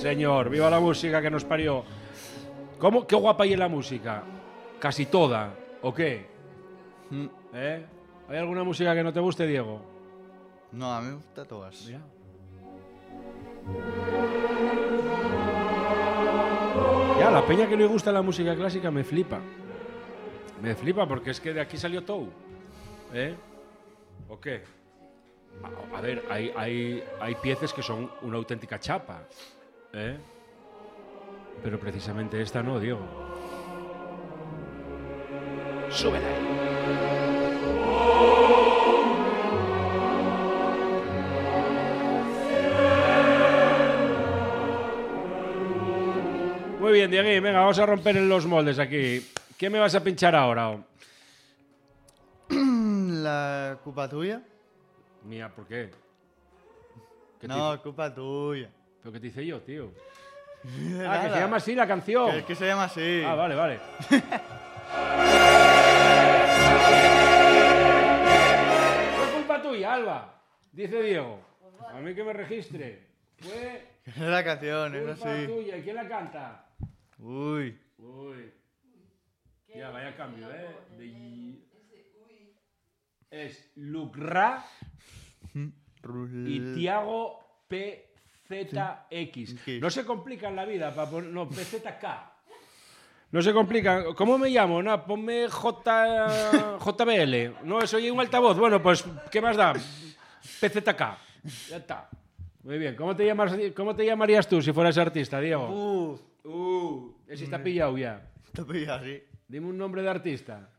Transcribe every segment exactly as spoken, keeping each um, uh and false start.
señor. Viva la música que nos parió. ¿Cómo? ¿Qué guapa hay en la música? Casi toda. ¿O qué? Mm. ¿Eh? ¿Hay alguna música que no te guste, Diego? No, a mí me gustan todas. Mira. Ya, la peña que no le gusta la música clásica me flipa. Me flipa porque es que de aquí salió todo. ¿Eh? ¿O qué? A, a ver, hay, hay, hay piezas que son una auténtica chapa. ¿Eh? Pero precisamente esta no, Diego. Súbela ahí. Muy bien, Diego, venga, vamos a romper en los moldes aquí. ¿Qué me vas a pinchar ahora? La culpa tuya. Mía, ¿por qué? ¿Qué No, te... culpa tuya. ¿Pero qué te hice yo, tío? Ah, Nada. que se llama así la canción. Que es que se llama así. Ah, vale, vale. Fue culpa tuya, Alba, dice Diego. A mí que me registre. Fue Es la canción, es culpa así. tuya. ¿Y quién la canta? Uy. Uy. Ya, vaya cambio, ¿eh? De... Es Lucra y Tiago P Z X. ¿Qué? No se complican la vida para poner... No, P Z K. No se complican. ¿Cómo me llamo? No, ponme J... J B L. No, soy un altavoz. Bueno, pues, ¿qué más da? P Z K. Ya está. Muy bien. ¿Cómo te, llamas, ¿Cómo te llamarías tú si fueras artista, Diego? Uh. Uh, ese está pillado ya. Te pillo así. Dime un nombre de artista.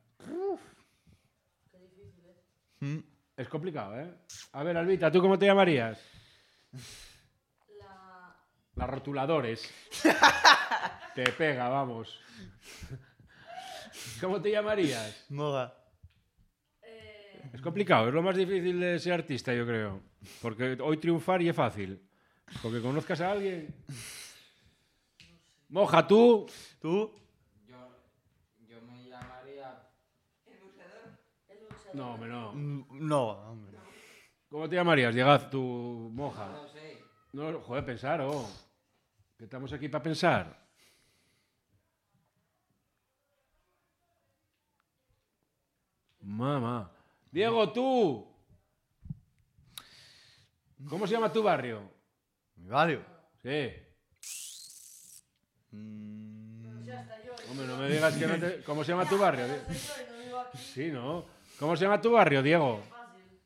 Mm. Es complicado, ¿eh? A ver, Albita, ¿tú cómo te llamarías? La... Las rotuladores. Te pega, vamos. ¿Cómo te llamarías? Moga. Eh... Es complicado, es lo más difícil de ser artista, yo creo. Porque hoy triunfar y es fácil. Porque conozcas a alguien. Moja, tú. ¿Tú? Yo, yo me llamaría... El buceador. El buceador. No, hombre, no. Mm, No, hombre. ¿Cómo te llamarías? Llegad, tú, Moja. No sé. No, joder, pensar, oh. Que estamos aquí para pensar. Mamá. Diego, tú. ¿Cómo se llama tu barrio? Mi barrio. Sí. Mm, Ya está yo. Hombre, no me digas que no te... ¿Cómo se llama tu barrio? Ya está yo y no vivo aquí. Sí, ¿no? ¿Cómo se llama tu barrio, Diego? Fácil.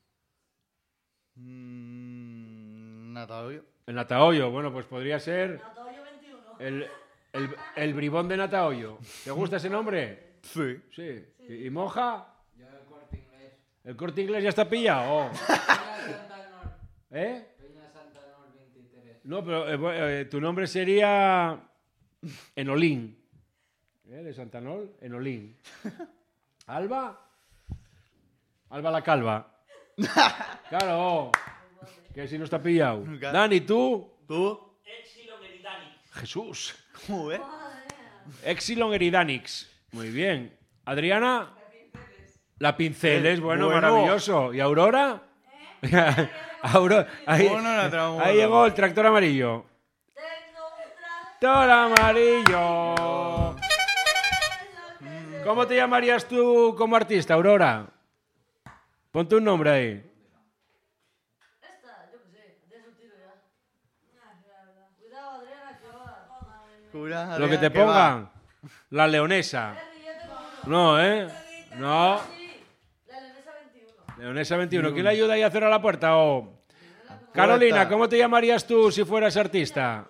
mm, Natalia. El Natahoyo. Bueno, pues podría ser Natalia veintiuno. el, el, el bribón de Natahoyo. ¿Te gusta ese nombre? Sí. Sí. ¿Y, y Moja? Yo el Corte Inglés. ¿El Corte Inglés ya está pillado? Oh. Peña Santa Nor. ¿Eh? Peña Santa Nor veintitrés. No, pero eh, bu- eh, tu nombre sería Enolín. ¿Eh? De Santanol, Enolín. ¿Alba? Alba la calva. Claro, que si no está pillado. Nunca. Dani, ¿tú? ¿Tú? Jesús. Joder. Exilon Eridanix. Muy bien. Adriana. La Pinceles. Bueno, Bueno. maravilloso. ¿Y Aurora? Aurora. Ahí, Bueno, la tramo, ahí bueno. llegó el tractor amarillo. Tengo un Tractor amarillo. ¿Cómo te llamarías tú como artista, Aurora? Ponte un nombre ahí. Esta, yo qué sé, de eso tiro ya. Ah, la verdad. Cuidado, Adriana, que va. Cura, Lo que Adrián, te ¿qué va? pongan. La leonesa. Henry, ya tengo uno. No, ¿eh? No. Sí, la Leonesa veintiuno. Leonesa veintiuno. ¿Quién le ayuda ahí a cerrar la puerta? Oh. Puerta. Carolina, ¿cómo te llamarías tú si fueras artista?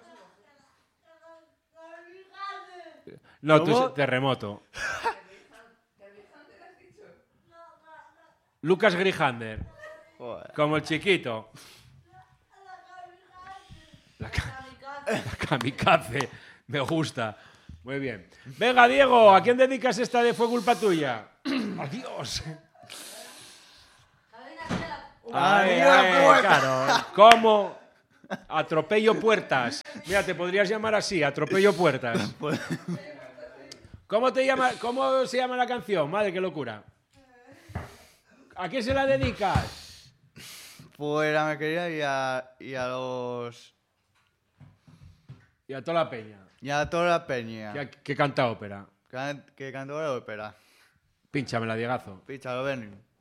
No, tú ¿Cómo? se- terremoto. Lucas Grijander. Joder. Como el chiquito. La, ca- la kamikaze. Me gusta. Muy bien. Venga, Diego, ¿a quién dedicas esta de Fue culpa tuya? Adiós. Ay, Adiós, ay, pues. claro. ¿Cómo? Atropello puertas. Mira, te podrías llamar así, Atropello puertas. Pues, ¿Cómo te llama, cómo se llama la canción? Madre, qué locura. ¿A quién se la dedicas? pues a mi querida y a, y a los... Y Y a toda la peña. Y a toda la peña. Que, que canta ópera. Que, que cantó la ópera. Pínchamela, Diegazo. Píchalo, Benny.